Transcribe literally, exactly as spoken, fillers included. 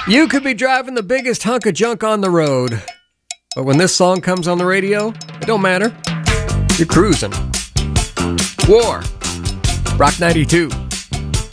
You could be driving the biggest hunk of junk on the road, but when this song comes on the radio, it don't matter. You're cruising. War. Rock ninety-two.